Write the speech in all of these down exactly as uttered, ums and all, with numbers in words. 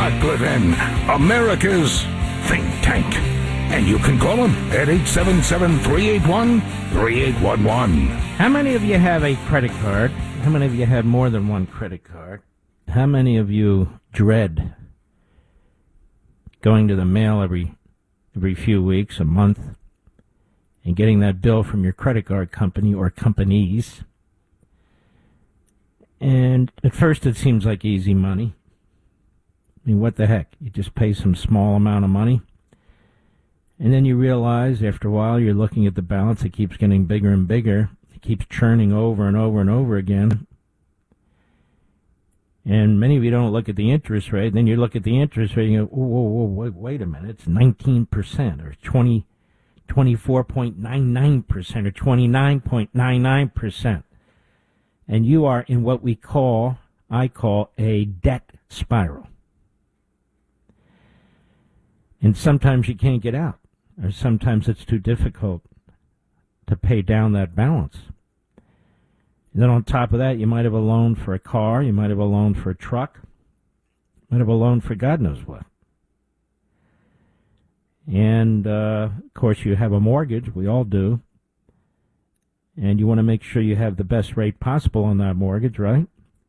Mark Levin, America's think tank. And you can call him at eight seven seven, three eight one, three eight one one. How many of you have a credit card? How many of you have more than one credit card? How many of you dread going to the mail every every few weeks, a month, and getting that bill from your credit card company or companies? And at first it seems like easy money. I mean, what the heck? You just pay some small amount of money. And then you realize after a while you're looking at the balance, it keeps getting bigger and bigger. It keeps churning over and over and over again. And many of you don't look at the interest rate. Then you look at the interest rate and you go, whoa, whoa, whoa, wait, wait a minute. It's nineteen percent or twenty, twenty-four point nine nine percent or twenty-nine point nine nine percent. And you are in what we call, I call, a debt spiral. And sometimes you can't get out. Or sometimes it's too difficult to pay down that balance. And then on top of that, you might have a loan for a car, you might have a loan for a truck, you might have a loan for God knows what. And, uh, of course, you have a mortgage, we all do, and you want to make sure you have the best rate possible on that mortgage, right?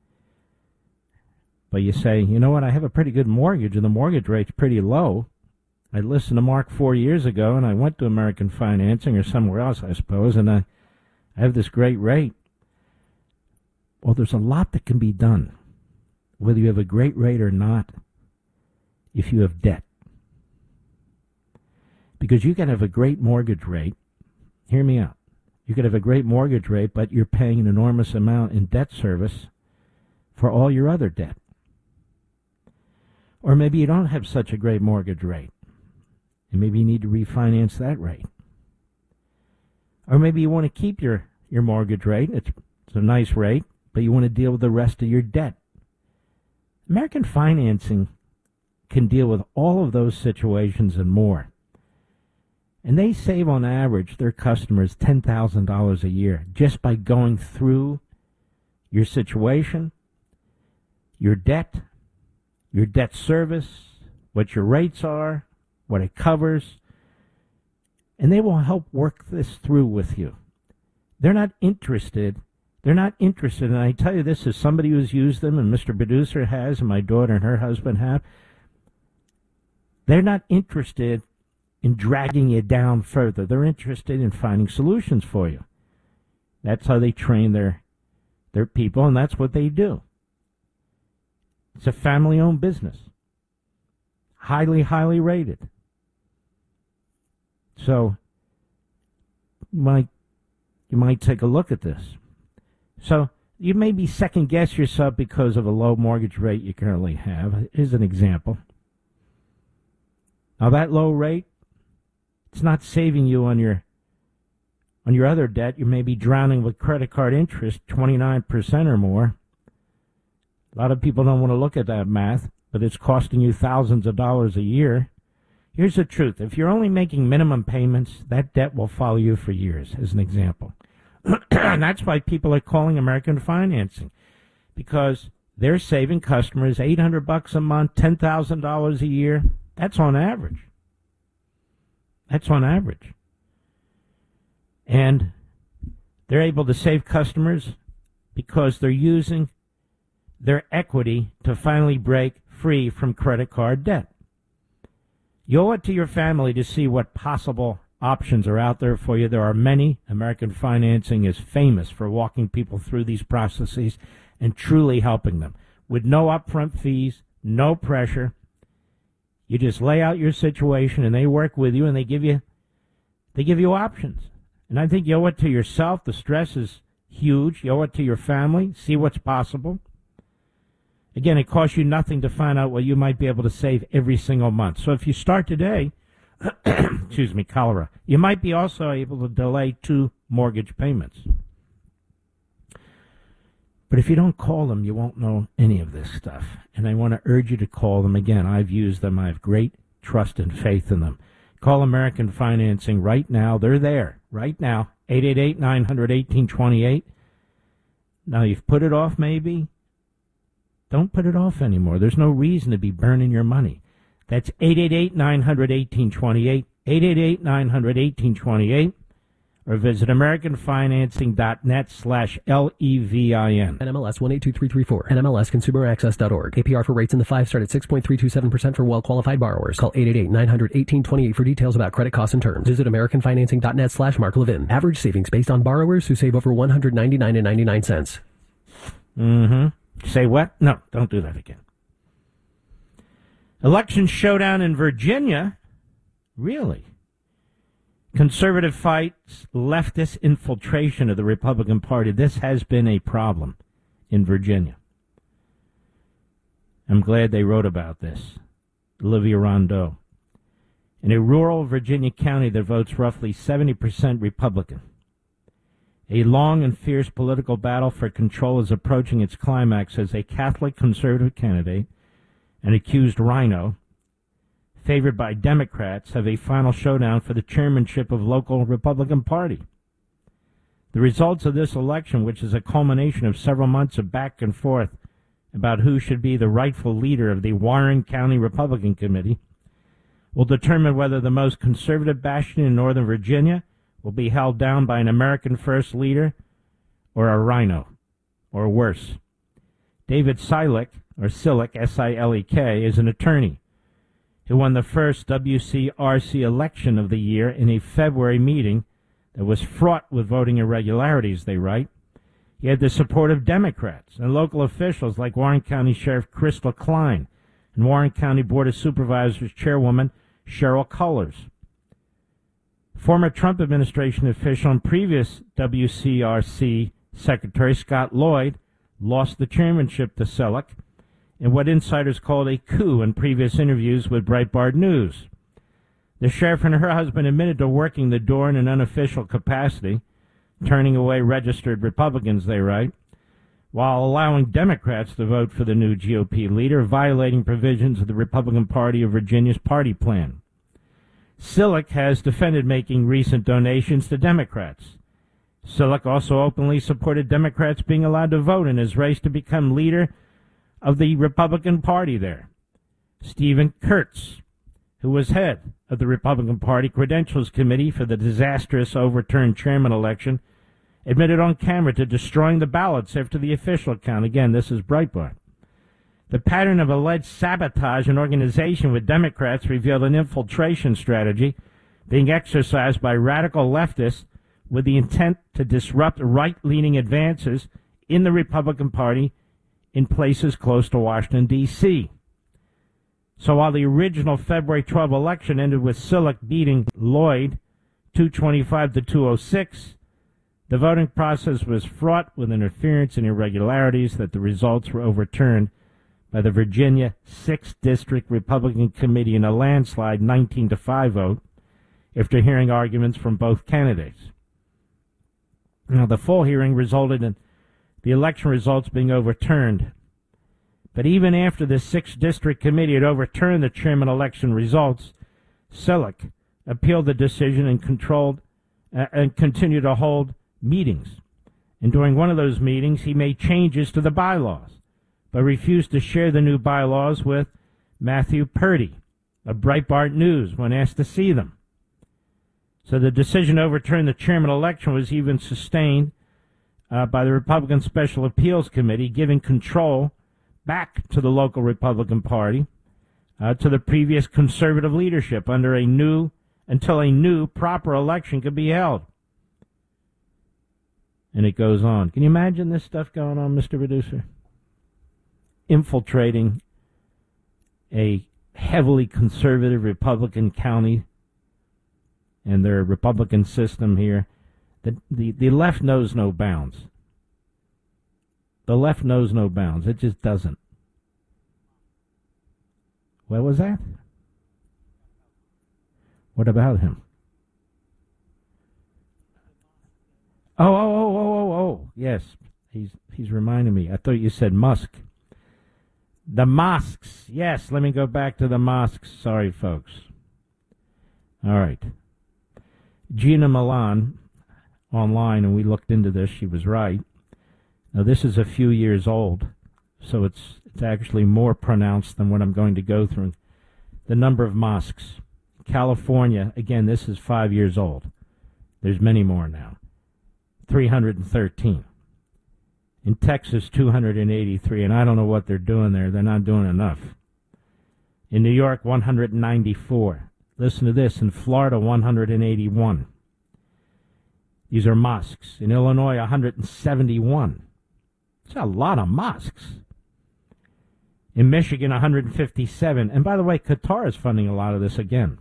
But you say, you know what, I have a pretty good mortgage, and the mortgage rate's pretty low. I listened to Mark four years ago, and I went to American Financing or somewhere else, I suppose, and I, I have this great rate. Well, there's a lot that can be done, whether you have a great rate or not, if you have debt. Because you can have a great mortgage rate. Hear me out. You could have a great mortgage rate, but you're paying an enormous amount in debt service for all your other debt. Or maybe you don't have such a great mortgage rate. And maybe you need to refinance that rate. Or maybe you want to keep your, your mortgage rate. It's, it's a nice rate, but you want to deal with the rest of your debt. American Financing can deal with all of those situations and more. And they save on average their customers ten thousand dollars a year just by going through your situation, your debt, your debt service, what your rates are, what it covers, and they will help work this through with you. They're not interested. They're not interested, and I tell you this as somebody who's used them, and Mister Producer has, and my daughter and her husband have. They're not interested in dragging you down further. They're interested in finding solutions for you. That's how they train their their people, and that's what they do. It's a family-owned business. Highly, highly rated. So you might you might take a look at this. So you may be second guess yourself because of a low mortgage rate you currently have. Here's an example. Now that low rate, it's not saving you on your on your other debt. You may be drowning with credit card interest, twenty-nine percent or more. A lot of people don't want to look at that math, but it's costing you thousands of dollars a year. Here's the truth. If you're only making minimum payments, that debt will follow you for years, as an example. And that's why people are calling American Financing, because they're saving customers eight hundred bucks a month, ten thousand dollars a year. That's on average. That's on average. And they're able to save customers because they're using their equity to finally break free from credit card debt. You owe it to your family to see what possible options are out there for you. There are many. American Financing is famous for walking people through these processes and truly helping them with no upfront fees, no pressure. You just lay out your situation and they work with you and they give you they give you options. And I think you owe it to yourself. The stress is huge. You owe it to your family. See what's possible. Again, it costs you nothing to find out what you might be able to save every single month. So if you start today, excuse me, cholera, you might be also able to delay two mortgage payments. But if you don't call them, you won't know any of this stuff. And I want to urge you to call them. Again, I've used them. I have great trust and faith in them. Call American Financing right now. They're there right now, eight eight eight, nine hundred, eighteen twenty-eight. Now, you've put it off maybe. Don't put it off anymore. There's no reason to be burning your money. That's eight eight eight, nine hundred, eighteen twenty-eight, eight eight eight, nine hundred, eighteen twenty-eight, or visit americanfinancing.net slash L-E-V-I-N. N M L S one eight two three three four. N M L S consumer access dot org. A P R for rates in the five start at six point three two seven percent for well-qualified borrowers. Call eight eight eight, nine hundred, eighteen twenty-eight for details about credit costs and terms. Visit americanfinancing.net slash Mark Levin. Average savings based on borrowers who save over one hundred ninety-nine dollars and ninety-nine cents. Mm-hmm. Say what? No, don't do that again. Election showdown in Virginia? Really? Conservative fights, leftist infiltration of the Republican Party. This has been a problem in Virginia. I'm glad they wrote about this. Olivia Rondeau. In a rural Virginia county that votes roughly seventy percent Republican, a long and fierce political battle for control is approaching its climax as a Catholic conservative candidate, an accused rhino, favored by Democrats, have a final showdown for the chairmanship of local Republican Party. The results of this election, which is a culmination of several months of back and forth about who should be the rightful leader of the Warren County Republican Committee, will determine whether the most conservative bastion in Northern Virginia will be held down by an American First leader or a rhino, or worse. David Silik, or Silik, S I L E K, is an attorney who won the first W C R C election of the year in a February meeting that was fraught with voting irregularities, they write. He had the support of Democrats and local officials like Warren County Sheriff Crystal Klein and Warren County Board of Supervisors Chairwoman Cheryl Cullors. Former Trump administration official and previous W C R C Secretary Scott Lloyd lost the chairmanship to Silik in what insiders called a coup in previous interviews with Breitbart News. The sheriff and her husband admitted to working the door in an unofficial capacity, turning away registered Republicans, they write, while allowing Democrats to vote for the new G O P leader, violating provisions of the Republican Party of Virginia's party plan. Silik has defended making recent donations to Democrats. Silik also openly supported Democrats being allowed to vote in his race to become leader of the Republican Party there. Stephen Kurtz, who was head of the Republican Party Credentials Committee for the disastrous overturned chairman election, admitted on camera to destroying the ballots after the official count. Again, this is Breitbart. The pattern of alleged sabotage and organization with Democrats revealed an infiltration strategy being exercised by radical leftists with the intent to disrupt right-leaning advances in the Republican Party in places close to Washington, D C So while the original February twelfth election ended with Silik beating Lloyd two twenty-five to two oh six, the voting process was fraught with interference and irregularities that the results were overturned by the Virginia sixth District Republican Committee in a landslide nineteen to five vote after hearing arguments from both candidates. Now, the full hearing resulted in the election results being overturned. But even after the sixth District Committee had overturned the chairman election results, Silik appealed the decision and controlled uh, and continued to hold meetings. And during one of those meetings, he made changes to the bylaws, but refused to share the new bylaws with Matthew Purdy of Breitbart News when asked to see them. So the decision to overturn the chairman election was even sustained uh, by the Republican Special Appeals Committee, giving control back to the local Republican Party, uh, to the previous conservative leadership under a new, until a new proper election could be held. And it goes on. Can you imagine this stuff going on, Mister Producer? Infiltrating a heavily conservative Republican county and their Republican system here. The, the, the left knows no bounds. The left knows no bounds. It just doesn't. What was that? What about him? Oh, oh, oh, oh, oh, oh. Yes, he's he's reminding me. I thought you said Musk. The mosques. Yes, let me go back to the mosques. Sorry, folks. All right. Gina Milan, online, and we looked into this. She was right. Now, this is a few years old, so it's It's actually more pronounced than what I'm going to go through. The number of mosques. California, again, this is five years old. There's many more now. three hundred thirteen. In Texas, two hundred eighty-three, and I don't know what they're doing there. They're not doing enough. In New York, one hundred ninety-four. Listen to this. In Florida, one hundred eighty-one. These are mosques. In Illinois, one hundred seventy-one. It's a lot of mosques. In Michigan, one hundred fifty-seven. And by the way, Qatar is funding a lot of this again.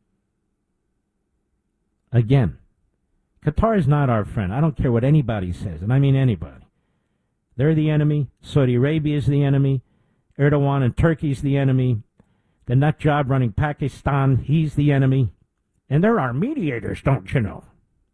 Again. Qatar is not our friend. I don't care what anybody says, and I mean anybody. They're the enemy. Saudi Arabia is the enemy. Erdogan and Turkey is the enemy. The nut job running Pakistan, he's the enemy. And they're our mediators, don't you know?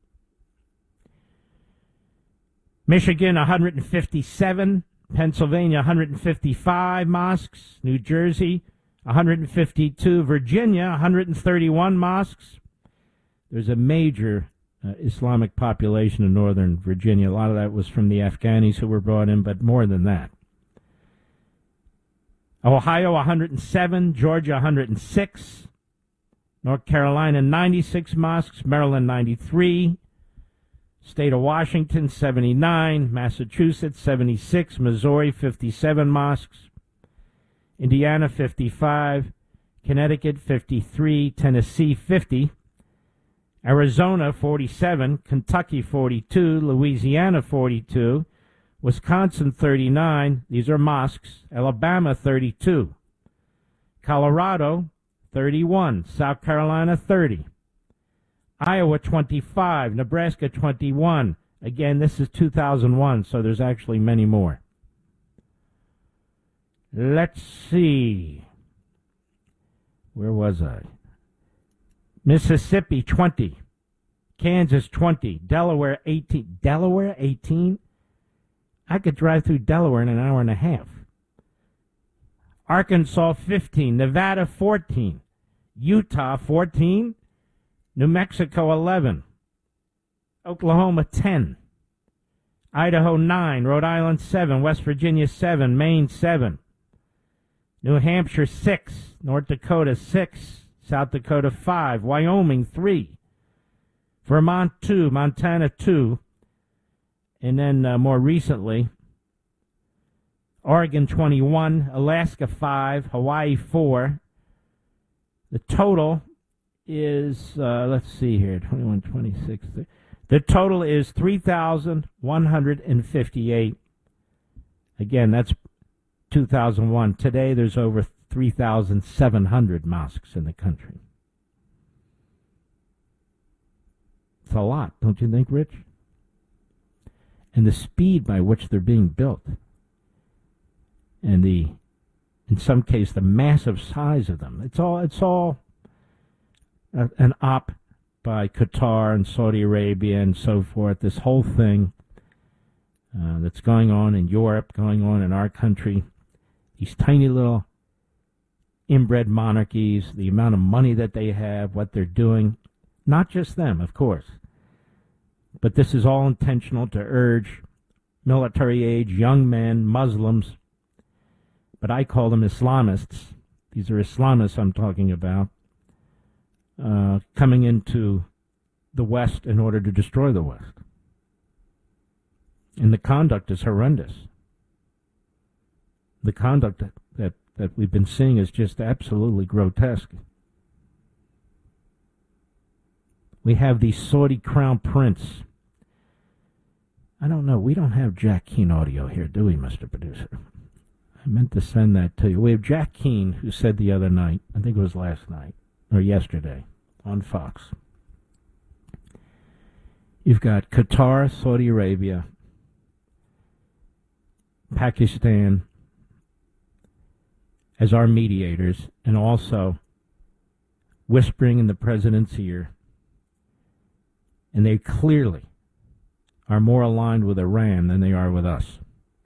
Michigan, one hundred fifty-seven. Pennsylvania, one hundred fifty-five mosques. New Jersey, one hundred fifty-two. Virginia, one hundred thirty-one mosques. There's a major uh, Islamic population in northern Virginia. A lot of that was from the Afghanis who were brought in, but more than that. Ohio, one hundred seven. Georgia, one hundred six. North Carolina, ninety-six mosques. Maryland, ninety-three. State of Washington, seventy-nine. Massachusetts, seventy-six. Missouri, fifty-seven mosques. Indiana, fifty-five. Connecticut, fifty-three. Tennessee, fifty. Arizona, forty-seven. Kentucky, forty-two. Louisiana, forty-two. Wisconsin, thirty-nine. These are mosques. Alabama, thirty-two. Colorado, thirty-one. South Carolina, thirty. Iowa, twenty-five. Nebraska, twenty-one. Again, this is two thousand one, so there's actually many more. Let's see. Where was I? Mississippi, twenty. Kansas, twenty. Delaware, eighteen. Delaware, eighteen? I could drive through Delaware in an hour and a half. Arkansas, fifteen. Nevada, fourteen. Utah, fourteen. New Mexico, eleven. Oklahoma, ten. Idaho, nine. Rhode Island, seven. West Virginia, seven. Maine, seven. New Hampshire, six. North Dakota, six. South Dakota, five. Wyoming, three. Vermont, two. Montana, two. And then uh, more recently, Oregon, twenty-one. Alaska, five. Hawaii, four. The total is, uh, let's see here, twenty-one, twenty-six. thirty. The total is three thousand one hundred fifty-eight. Again, that's two thousand one. Today, there's over three thousand seven hundred mosques in the country. It's a lot, don't you think, Rich? And the speed by which they're being built, and the, in some case, the massive size of them. It's all, it's all a, an op by Qatar and Saudi Arabia and so forth. This whole thing uh, that's going on in Europe, going on in our country. These tiny little inbred monarchies, the amount of money that they have, what they're doing. Not just them, of course. But this is all intentional to urge military age young men, Muslims, but I call them Islamists. These are Islamists I'm talking about, uh, coming into the West in order to destroy the West. And the conduct is horrendous. The conduct that, that, that we've been seeing is just absolutely grotesque. We have the Saudi crown prince. I don't know. We don't have Jack Keane audio here, do we, Mister Producer? I meant to send that to you. We have Jack Keane, who said the other night, I think it was last night, or yesterday, on Fox. You've got Qatar, Saudi Arabia, Pakistan as our mediators, and also whispering in the president's ear. And they clearly are more aligned with Iran than they are with us.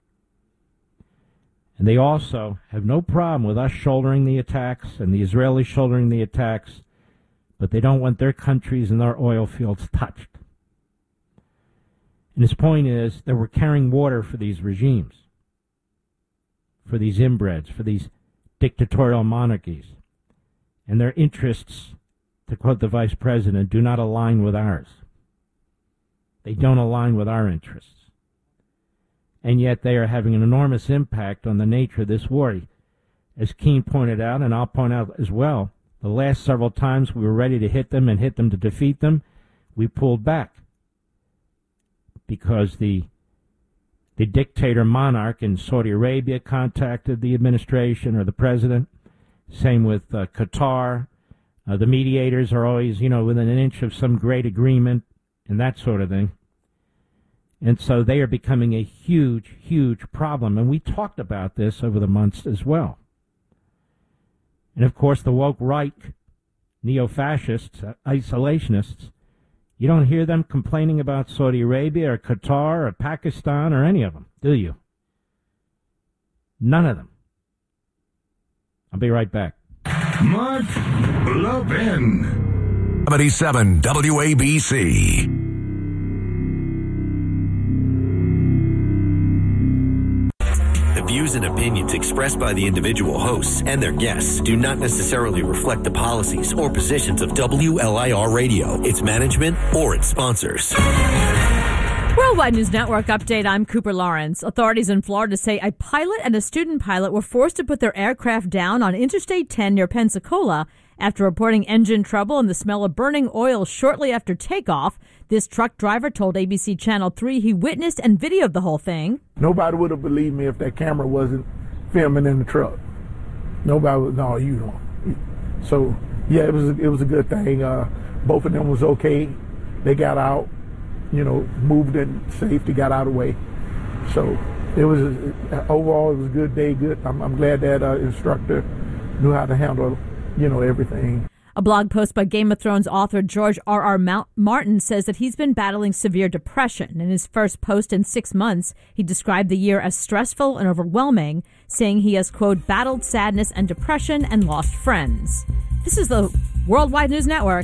And they also have no problem with us shouldering the attacks and the Israelis shouldering the attacks, but they don't want their countries and their oil fields touched. And his point is that we're carrying water for these regimes, for these inbreds, for these dictatorial monarchies. And their interests, to quote the vice president, do not align with ours. They don't align with our interests. And yet they are having an enormous impact on the nature of this war. As Keene pointed out, and I'll point out as well, the last several times we were ready to hit them and hit them to defeat them, we pulled back. Because the the dictator monarch in Saudi Arabia contacted the administration or the president. Same with uh, Qatar. Uh, the mediators are always, you know, within an inch of some great agreement and that sort of thing. And so they are becoming a huge, huge problem. And we talked about this over the months as well. And, of course, the woke right, neo-fascists, uh, isolationists, you don't hear them complaining about Saudi Arabia or Qatar or Pakistan or any of them, do you? None of them. I'll be right back. Mark Levin. seventy-seven W A B C. The views and opinions expressed by the individual hosts and their guests do not necessarily reflect the policies or positions of W L I R Radio, its management, or its sponsors. Worldwide News Network update. I'm Cooper Lawrence. Authorities in Florida say a pilot and a student pilot were forced to put their aircraft down on Interstate ten near Pensacola after reporting engine trouble and the smell of burning oil shortly after takeoff. This truck driver told A B C Channel three he witnessed and videoed the whole thing. Nobody would have believed me if that camera wasn't filming in the truck. Nobody would, no, you don't. So, yeah, it was, it was a good thing. Uh, both of them was okay. They got out. You know, moved in safety, got out of the way. So it was, uh, overall, it was a good day, good. I'm, I'm glad that uh, instructor knew how to handle, you know, everything. A blog post by Game of Thrones author George R R. Mount- Martin says that he's been battling severe depression. In his first post in six months, he described the year as stressful and overwhelming, saying he has, quote, battled sadness and depression and lost friends. This is the Worldwide News Network.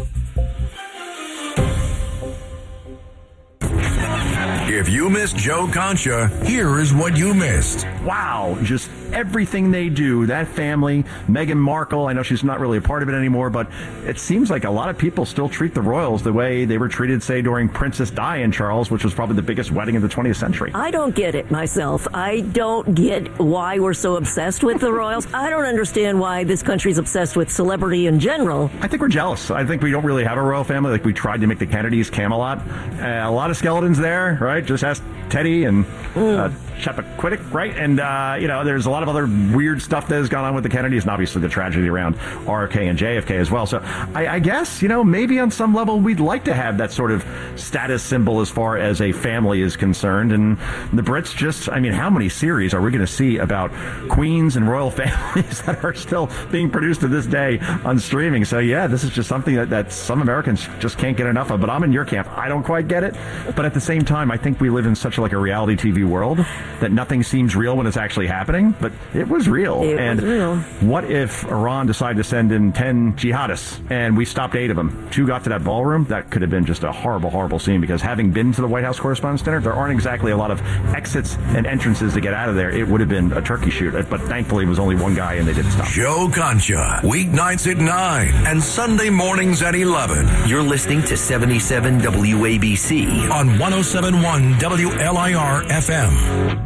If you missed Joe Concha, here is what you missed. Wow, just everything they do, that family, Meghan Markle, I know she's not really a part of it anymore, but it seems like a lot of people still treat the royals the way they were treated, say, during Princess Di and Charles, which was probably the biggest wedding of the twentieth century. I don't get it myself. I don't get why we're so obsessed with the royals. I don't understand why this country's obsessed with celebrity in general. I think we're jealous. I think we don't really have a royal family like we tried to make the Kennedys Camelot. Uh, a lot of skeletons there, right? Just ask Teddy and uh, Chappaquiddick, right? And, uh, you know, there's a lot of other weird stuff that has gone on with the Kennedys, and obviously the tragedy around R F K and J F K as well. So I, I guess, you know, maybe on some level we'd like to have that sort of status symbol as far as a family is concerned. And the Brits just, I mean, how many series are we going to see about queens and royal families that are still being produced to this day on streaming? So, yeah, this is just something that, that some Americans just can't get enough of. But I'm in your camp. I don't quite get it. But at the same time, I think we live in such like a reality T V world that nothing seems real when it's actually happening. But it was real. It and was real. What if Iran decided to send in ten jihadists and we stopped eight of them? Two got to that ballroom. That could have been just a horrible, horrible scene, because having been to the White House Correspondents' Dinner, there aren't exactly a lot of exits and entrances to get out of there. It would have been a turkey shoot. But thankfully, it was only one guy and they didn't stop. Joe Concha, weeknights at nine and Sunday mornings at eleven. You're listening to seventy-seven W A B C on one oh seven point one W L I R F M.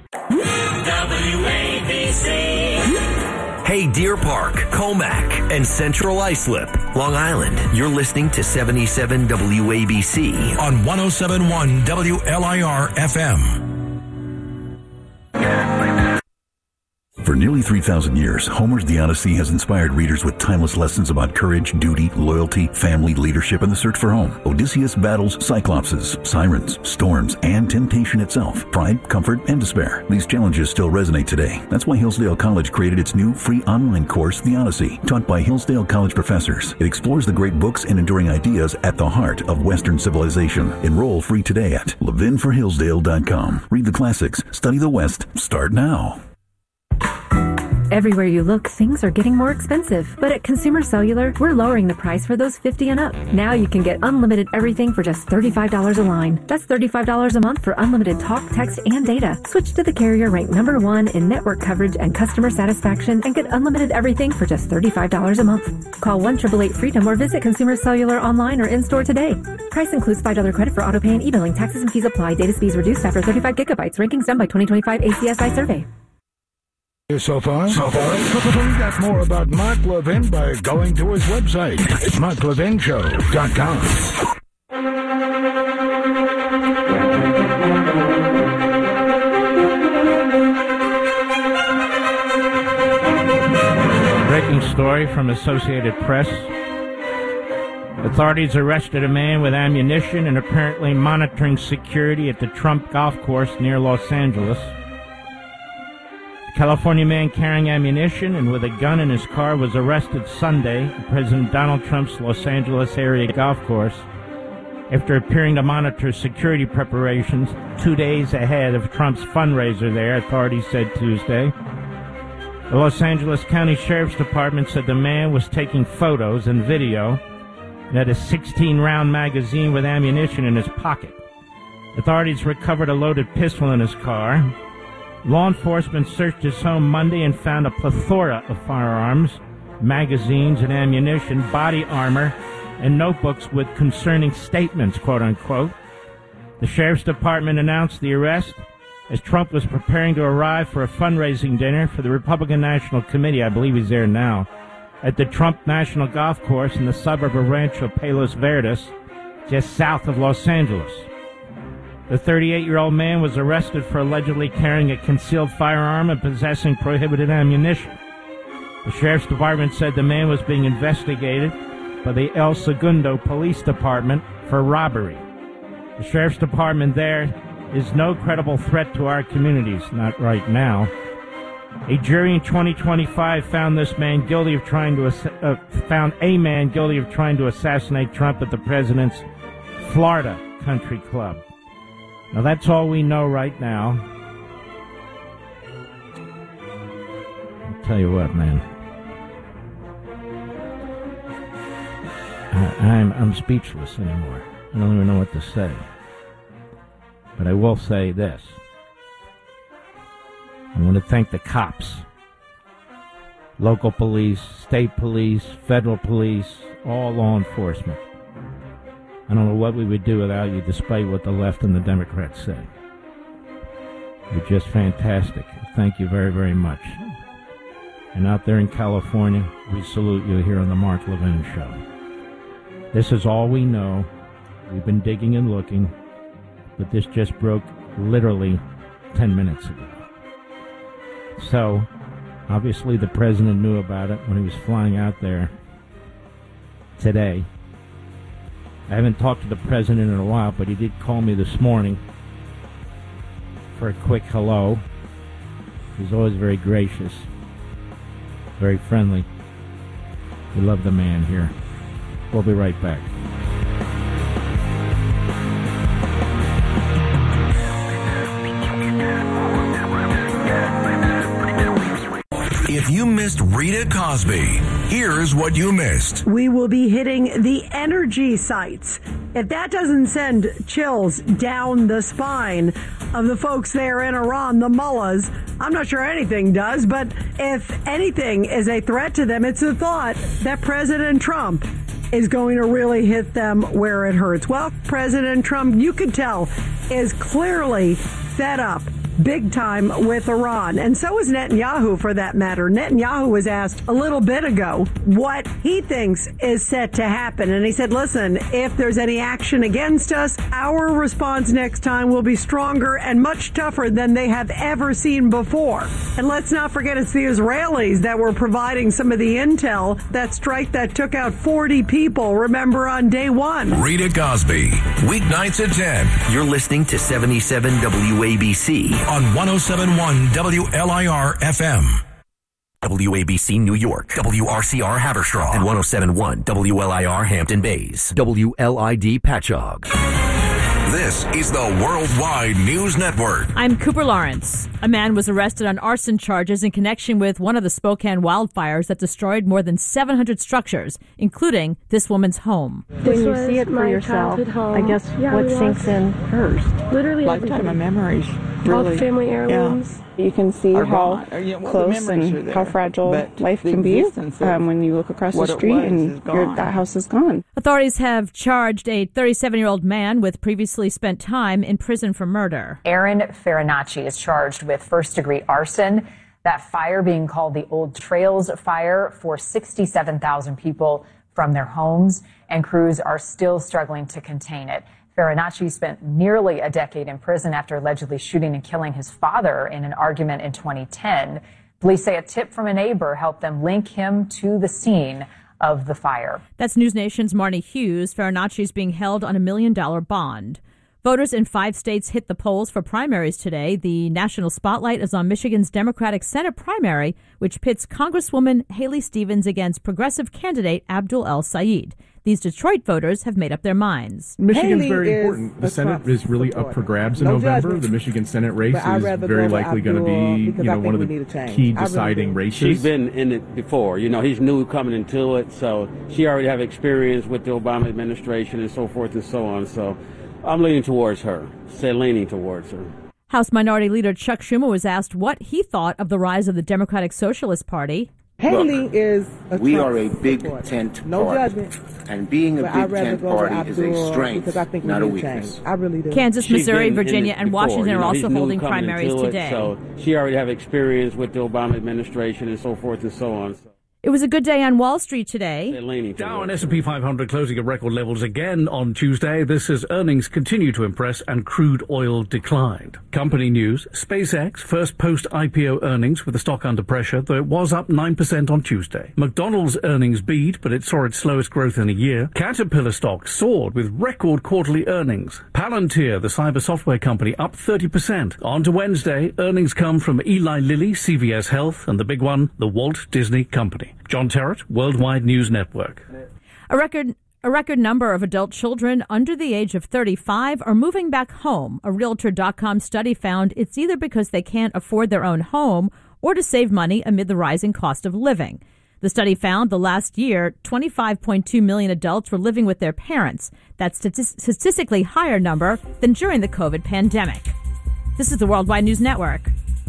W A B C. Hey, Deer Park, Comac, and Central Islip, Long Island. You're listening to seventy-seven W A B C on one oh seven point one W L I R F M. For nearly three thousand years, Homer's The Odyssey has inspired readers with timeless lessons about courage, duty, loyalty, family, leadership, and the search for home. Odysseus battles cyclopses, sirens, storms, and temptation itself, pride, comfort, and despair. These challenges still resonate today. That's why Hillsdale College created its new free online course, The Odyssey, taught by Hillsdale College professors. It explores the great books and enduring ideas at the heart of Western civilization. Enroll free today at levin for hillsdale dot com. Read the classics, study the West, start now. Everywhere you look, things are getting more expensive. But at Consumer Cellular, we're lowering the price for those fifty and up. Now you can get unlimited everything for just thirty-five dollars a line. That's thirty-five dollars a month for unlimited talk, text, and data. Switch to the carrier ranked number one in network coverage and customer satisfaction and get unlimited everything for just thirty-five dollars a month. Call one eight eight eight freedom or visit Consumer Cellular online or in-store today. Price includes five dollars credit for auto pay and e-billing. Taxes and fees apply. Data speeds reduced after thirty-five gigabytes. Rankings done by twenty twenty-five A C S I survey. So far, so far, find out more about Mark Levin by going to his website, mark levin show dot com. Breaking story from Associated Press. Authorities arrested a man with ammunition and apparently monitoring security at the Trump golf course near Los Angeles. A California man carrying ammunition and with a gun in his car was arrested Sunday at President Donald Trump's Los Angeles area golf course after appearing to monitor security preparations two days ahead of Trump's fundraiser there, authorities said Tuesday. The Los Angeles County Sheriff's Department said the man was taking photos and video and had a sixteen round magazine with ammunition in his pocket. Authorities recovered a loaded pistol in his car. Law enforcement searched his home Monday and found a plethora of firearms, magazines and ammunition, body armor, and notebooks with concerning statements, quote-unquote. The Sheriff's Department announced the arrest as Trump was preparing to arrive for a fundraising dinner for the Republican National Committee, I believe he's there now, at the Trump National Golf Course in the suburb of Rancho Palos Verdes, just south of Los Angeles. The thirty-eight-year-old man was arrested for allegedly carrying a concealed firearm and possessing prohibited ammunition. The Sheriff's Department said the man was being investigated by the El Segundo Police Department for robbery. The Sheriff's Department there is no credible threat to our communities, not right now. A jury in twenty twenty-five found this man guilty of trying to uh, found a man guilty of trying to assassinate Trump at the president's Florida Country Club. Now that's all we know right now. I'll tell you what, man. I, I'm I'm speechless anymore. I don't even know what to say. But I will say this. I want to thank the cops, local police, state police, federal police, all law enforcement. I don't know what we would do without you, despite what the left and the Democrats say. You're just fantastic. Thank you very, very much. And out there in California, we salute you here on the Mark Levin Show. This is all we know. We've been digging and looking, but this just broke literally ten minutes ago. So, obviously the president knew about it when he was flying out there today. I haven't talked to the president in a while, but he did call me this morning for a quick hello. He's always very gracious, very friendly. We love the man here. We'll be right back. If you missed Rita Cosby, here's what you missed. We will be hitting the energy sites. If that doesn't send chills down the spine of the folks there in Iran, the mullahs, I'm not sure anything does, but if anything is a threat to them, it's the thought that President Trump is going to really hit them where it hurts. Well, President Trump, you could tell, is clearly fed up big time with Iran. And so is Netanyahu, for that matter. Netanyahu was asked a little bit ago what he thinks is set to happen. And he said, listen, if there's any action against us, our response next time will be stronger and much tougher than they have ever seen before. And let's not forget, it's the Israelis that were providing some of the intel, that strike that took out forty people, remember, on day one. Rita Cosby, weeknights at ten. You're listening to seventy-seven W A B C. On one oh seven point one W L I R F M. W A B C New York, W R C R Haverstraw, and one oh seven point one W L I R Hampton Bays, W L I D Patchogue. This is the Worldwide News Network. I'm Cooper Lawrence. A man was arrested on arson charges in connection with one of the Spokane wildfires that destroyed more than seven hundred structures, including this woman's home. When you see it for yourself, I guess yeah, what sinks in first? Literally lifetime of memories. Really. All family heirlooms. Yeah. You can see Are how gone. Yeah, well, close and how fragile life can be um, when you look across the street and you're, that house is gone. Authorities have charged a thirty-seven-year-old man with previously spent time in prison for murder. Aaron Farinacci is charged with first-degree arson. That fire being called the Old Trails Fire forced sixty-seven thousand people from their homes, and crews are still struggling to contain it. Farinacci spent nearly a decade in prison after allegedly shooting and killing his father in an argument in twenty ten. Police say a tip from a neighbor helped them link him to the scene of the fire. That's News Nation's Marnie Hughes. Farinacci is being held on a million-dollar bond. Voters in five states hit the polls for primaries today. The national spotlight is on Michigan's Democratic Senate primary, which pits Congresswoman Haley Stevens against progressive candidate Abdul El Sayed. These Detroit voters have made up their minds. Michigan's Haley very important. The Senate is really up for grabs in no November. Judgment. The Michigan Senate race is very likely going to be, you know, one of the key deciding really races. She's been in it before. You know, he's new coming into it, so she already have experience with the Obama administration and so forth and so on. So I'm leaning towards her. Say leaning towards her. House Minority Leader Chuck Schumer was asked what he thought of the rise of the Democratic Socialist Party. Haley Look, is a we Trump are a big supporter. tent no party. judgment. And being a but big tent party is a strength, I think not a we weakness. Change. I really do. Kansas, She's Missouri, Virginia, and before. Washington you know, are also holding primaries it, today. So she already have experience with the Obama administration and so forth and so on. So. It was a good day on Wall Street today. Dow and S and P five hundred closing at record levels again on Tuesday. This as earnings continue to impress and crude oil declined. Company news, SpaceX first post-I P O earnings with the stock under pressure, though it was up nine percent on Tuesday. McDonald's earnings beat, but it saw its slowest growth in a year. Caterpillar stock soared with record quarterly earnings. Palantir, the cyber software company, up thirty percent. On to Wednesday, earnings come from Eli Lilly, C V S Health, and the big one, the Walt Disney Company. John Terrett, Worldwide News Network. A record a record number of adult children under the age of thirty-five are moving back home. A Realtor dot com study found it's either because they can't afford their own home or to save money amid the rising cost of living. The study found the last year, twenty-five point two million adults were living with their parents. That's a statistically higher number than during the COVID pandemic. This is the Worldwide News Network.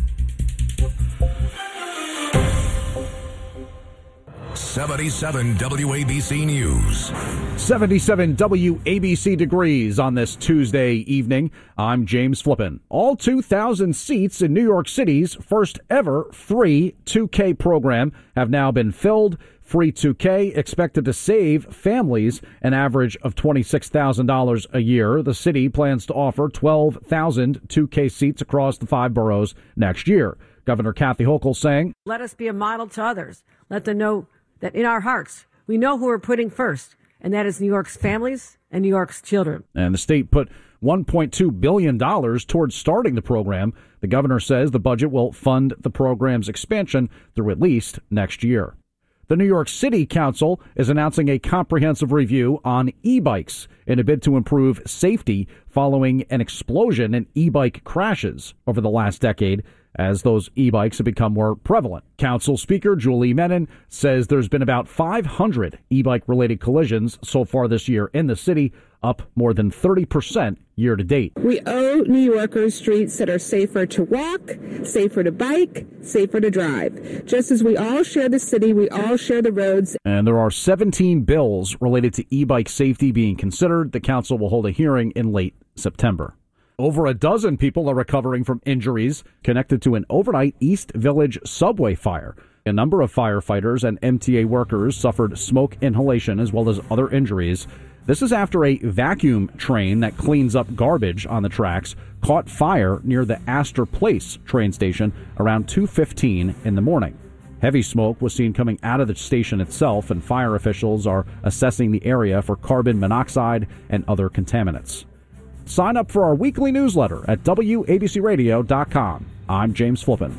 seventy-seven W A B C News. seventy-seven W A B C degrees on this Tuesday evening. I'm James Flippin. All two thousand seats in New York City's first ever free two K program have now been filled. Free two K expected to save families an average of twenty-six thousand dollars a year. The city plans to offer twelve thousand two K seats across the five boroughs next year. Governor Kathy Hochul saying, "Let us be a model to others. Let them know that in our hearts, we know who we're putting first, and that is New York's families and New York's children." And the state put one point two billion dollars towards starting the program. The governor says the budget will fund the program's expansion through at least next year. The New York City Council is announcing a comprehensive review on e-bikes in a bid to improve safety following an explosion in e-bike crashes over the last decade, as those e-bikes have become more prevalent. Council Speaker Julie Menin says there's been about five hundred e-bike-related collisions so far this year in the city, up more than thirty percent year to date. We owe New Yorkers streets that are safer to walk, safer to bike, safer to drive. Just as we all share the city, we all share the roads. And there are seventeen bills related to e-bike safety being considered. The council will hold a hearing in late September. Over a dozen people are recovering from injuries connected to an overnight East Village subway fire. A number of firefighters and M T A workers suffered smoke inhalation as well as other injuries. This is after a vacuum train that cleans up garbage on the tracks caught fire near the Astor Place train station around two fifteen in the morning. Heavy smoke was seen coming out of the station itself, and fire officials are assessing the area for carbon monoxide and other contaminants. Sign up for our weekly newsletter at W A B C radio dot com. I'm James Flippin.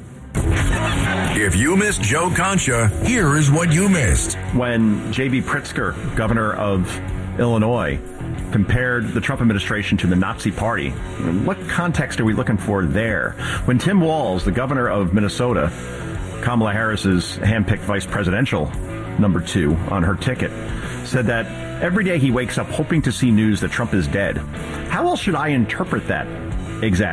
If you missed Joe Concha, here is what you missed. When J B Pritzker, governor of Illinois, compared the Trump administration to the Nazi Party. What context are we looking for there? When Tim Walz, the governor of Minnesota, Kamala Harris's handpicked vice presidential number two on her ticket, said that every day he wakes up hoping to see news that Trump is dead. How else should I interpret that exactly?